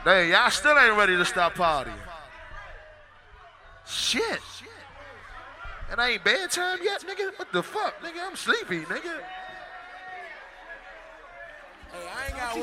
Hey, y'all still ain't ready to stop partying. Shit. And I ain't bedtime yet, nigga? What the fuck, nigga? I'm sleepy, nigga. Hey, I ain't got